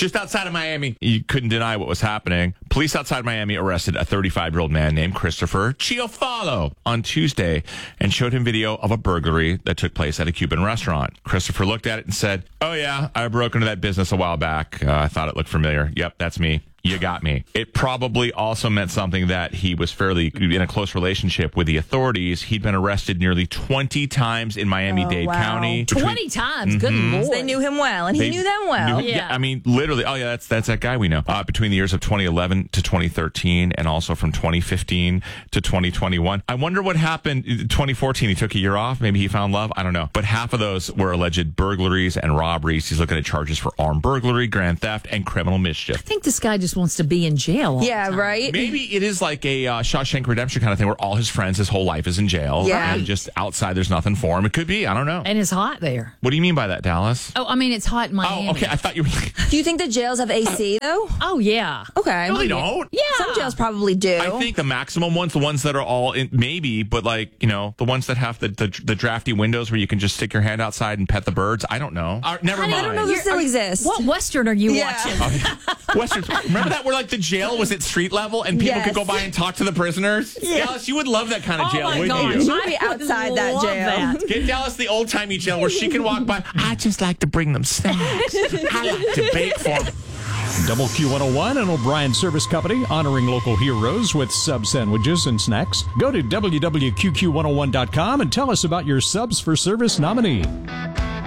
Just outside of Miami. You couldn't deny what was happening. Police outside Miami arrested a 35-year-old man named Christopher Chiafalo on Tuesday and showed him video of a burglary that took place at a Cuban restaurant. Christopher looked at it and said, "Oh yeah, I broke into that business a while back. I thought it looked familiar. Yep, that's me. You got me." It probably also meant something that he was fairly in a close relationship with the authorities. He'd been arrested nearly 20 times in Miami-Dade County. 20 times? Good Lord. They knew him well, and he knew them well. Yeah, I mean, literally. Oh, yeah, that's that guy we know. Between the years of 2011 to 2013, and also from 2015 to 2021. I wonder what happened in 2014. He took a year off. Maybe he found love. I don't know. But half of those were alleged burglaries and robberies. He's looking at charges for armed burglary, grand theft, and criminal mischief. I think this guy just wants to be in jail. Yeah, right? Maybe it is like a Shawshank Redemption kind of thing where all his friends, his whole life is in jail. Yeah. And just outside, there's nothing for him. It could be. I don't know. And it's hot there. What do you mean by that, Dallas? Oh, I mean, it's hot in Miami. Oh, okay. I thought you were like... Do you think the jails have AC, though? Oh, yeah. Okay. No, they don't. Yeah. Some jails probably do. I think the maximum ones, the ones that are all in, maybe, but like, you know, the ones that have the drafty windows where you can just stick your hand outside and pet the birds. I don't know. Never mind. I don't know if this still exists. What Western are you watching? Western, remember that where like the jail was at street level and people could go by and talk to the prisoners? Yes. Dallas, you would love that kind of jail, my wouldn't gosh. you? You would be outside that jail. Get Dallas the old-timey jail where she can walk by. I just like to bring them snacks. I like to bake for them. WQ101 and O'Brien Service Company, honoring local heroes with sub sandwiches and snacks. Go to WWQQ101.com and tell us about your Subs for Service nominee.